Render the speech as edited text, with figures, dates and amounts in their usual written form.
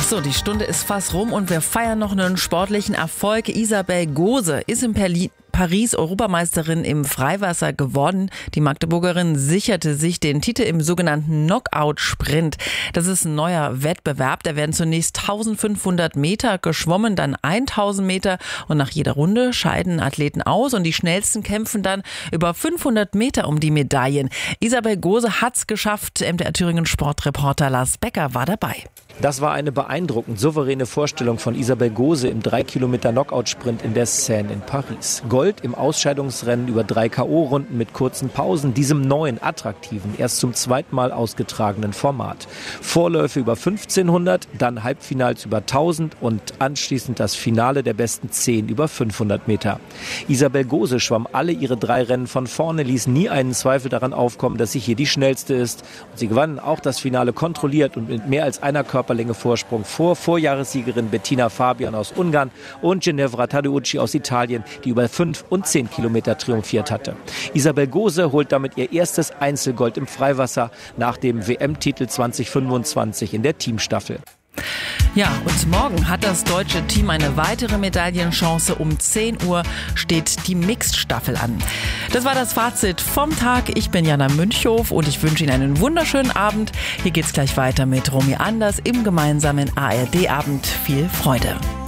So, die Stunde ist fast rum und wir feiern noch einen sportlichen Erfolg. Isabel Gose ist in Paris Europameisterin im Freiwasser geworden. Die Magdeburgerin sicherte sich den Titel im sogenannten Knockout-Sprint. Das ist ein neuer Wettbewerb. Da werden zunächst 1500 Meter geschwommen, dann 1000 Meter und nach jeder Runde scheiden Athleten aus und die Schnellsten kämpfen dann über 500 Meter um die Medaillen. Isabel Gose hat's geschafft. MDR Thüringen Sportreporter Lars Becker war dabei. Das war eine beeindruckend souveräne Vorstellung von Isabel Gose im 3 Kilometer Knockout-Sprint in der Seine in Paris. Gold im Ausscheidungsrennen über 3 K.O.-Runden mit kurzen Pausen, diesem neuen, attraktiven, erst zum zweiten Mal ausgetragenen Format. Vorläufe über 1500, dann Halbfinals über 1000 und anschließend das Finale der besten 10 über 500 Meter. Isabel Gose schwamm alle ihre 3 Rennen von vorne, ließ nie einen Zweifel daran aufkommen, dass sie hier die schnellste ist. Und sie gewann auch das Finale kontrolliert und mit mehr als einer Körperlänge Vorsprung vor Vorjahressiegerin Bettina Fabian aus Ungarn und Ginevra Tadeucci aus Italien, die über 5 und 10 Kilometer triumphiert hatte. Isabel Gose holt damit ihr erstes Einzelgold im Freiwasser nach dem WM-Titel 2025 in der Teamstaffel. Ja, und morgen hat das deutsche Team eine weitere Medaillenchance. Um 10 Uhr steht die Mixed-Staffel an. Das war das Fazit vom Tag. Ich bin Jana Münchhof und ich wünsche Ihnen einen wunderschönen Abend. Hier geht's gleich weiter mit Romy Anders im gemeinsamen ARD-Abend. Viel Freude.